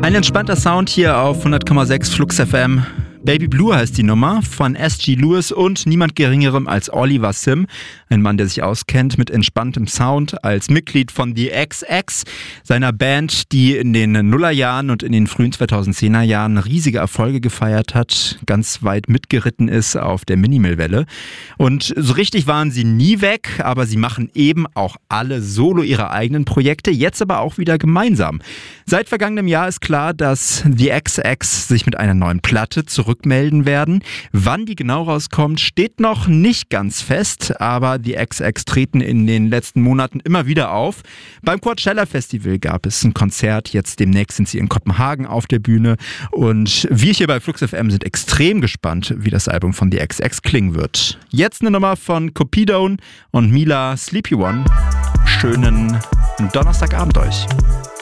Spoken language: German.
Ein entspannter Sound hier auf 100,6 Flux FM. Baby Blue heißt die Nummer von S.G. Lewis und niemand Geringerem als Oliver Sim. Ein Mann, der sich auskennt mit entspanntem Sound als Mitglied von The XX, seiner Band, die in den Nullerjahren und in den frühen 2010er Jahren riesige Erfolge gefeiert hat, ganz weit mitgeritten ist auf der Minimal-Welle. Und so richtig waren sie nie weg, aber sie machen eben auch alle solo ihre eigenen Projekte, jetzt aber auch wieder gemeinsam. Seit vergangenem Jahr ist klar, dass The XX sich mit einer neuen Platte zurückmelden werden. Wann die genau rauskommt, steht noch nicht ganz fest, aber The XX treten in den letzten Monaten immer wieder auf. Beim Coachella Festival gab es ein Konzert, jetzt demnächst sind sie in Kopenhagen auf der Bühne und wir hier bei Flux FM sind extrem gespannt, wie das Album von The XX klingen wird. Jetzt eine Nummer von Cupidon und Mila, Sleepy One. Schönen Donnerstagabend euch.